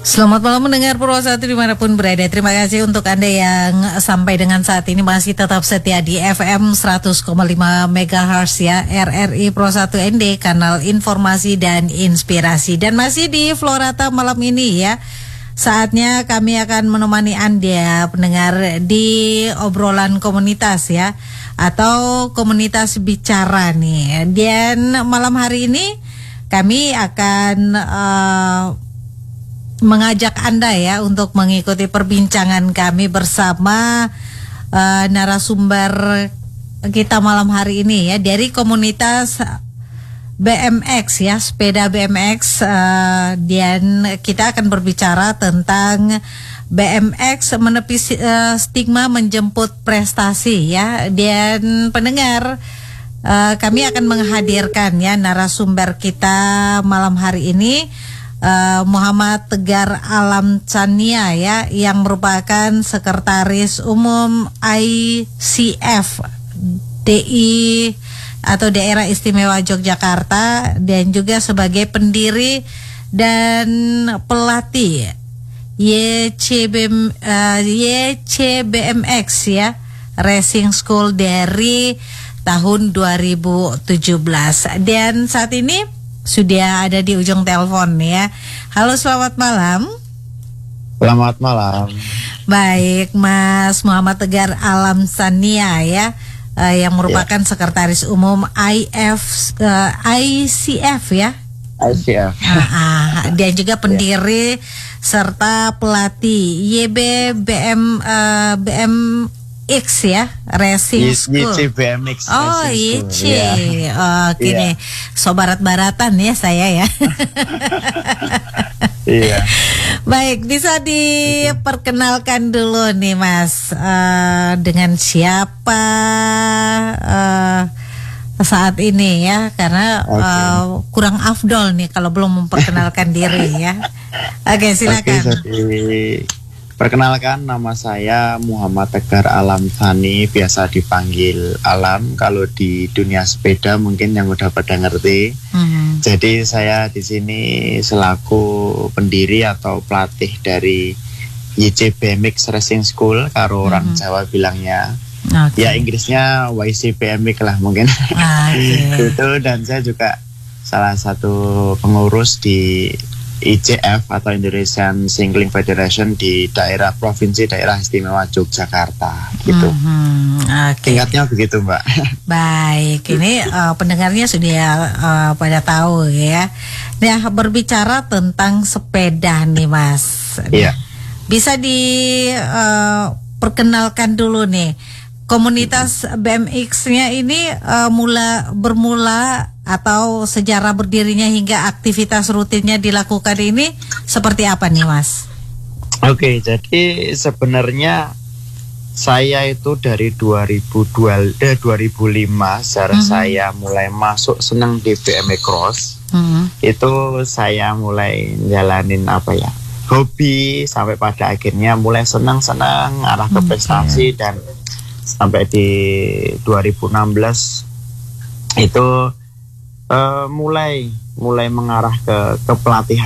Selamat malam mendengar Purwosatu dimanapun berada. Terima kasih untuk Anda yang sampai dengan saat ini masih tetap setia di FM 100,5 MHz ya, RRI Purwosatu ND, kanal informasi dan inspirasi. Dan masih di Florata malam ini ya. Saatnya kami akan menemani Anda pendengar di obrolan komunitas ya, atau komunitas bicara nih. Dan malam hari ini kami akan mengajak Anda ya untuk mengikuti perbincangan kami bersama narasumber kita malam hari ini ya, dari komunitas BMX ya, sepeda BMX, dan kita akan berbicara tentang BMX menepis stigma menjemput prestasi ya. Dan pendengar, kami akan menghadirkan ya narasumber kita malam hari ini, Muhammad Tegar Alam Chania ya, yang merupakan Sekretaris Umum ICF DI atau Daerah Istimewa Yogyakarta, dan juga sebagai pendiri dan pelatih YCBMX ya, Racing School dari tahun 2017. Dan saat ini sudah ada di ujung telepon ya. Halo, selamat malam. Selamat malam. Baik, Mas Muhammad Tegar Alam Chania ya, yang merupakan Sekretaris Umum ICF ya. ICF. Dan juga pendiri serta pelatih BMX ya, Racing School. YCBMX. Oh, YC. Oke nih, so barat-baratan ya saya ya. Iya. Baik, bisa diperkenalkan dulu nih Mas, dengan siapa saat ini ya, karena kurang afdol nih kalau belum memperkenalkan diri ya. Oke, silakan. Perkenalkan, nama saya Muhammad Tegar Alam Chania, biasa dipanggil Alam kalau di dunia sepeda mungkin yang udah pada ngerti. Jadi saya di sini selaku pendiri atau pelatih dari YCBMX Racing School, kalau orang Jawa bilangnya. Ya Inggrisnya YCBMX lah mungkin. Itu, dan saya juga salah satu pengurus di ICF atau Indonesian Cycling Federation di daerah Provinsi Daerah Istimewa Yogyakarta gitu. Tingkatnya begitu, Mbak. Baik, ini pendengarnya sudah pada tahu ya. Nah, berbicara tentang sepeda nih Mas. Iya. Bisa diperkenalkan dulu nih, komunitas BMX-nya ini bermula atau sejarah berdirinya hingga aktivitas rutinnya dilakukan ini seperti apa nih Mas? Oke, jadi sebenarnya saya itu dari 2005 sejarah saya mulai masuk senang di BMX Cross. Itu saya mulai jalanin hobi, sampai pada akhirnya mulai senang-senang arah ke prestasi, dan sampai di 2016 itu mulai mengarah ke pelatihan.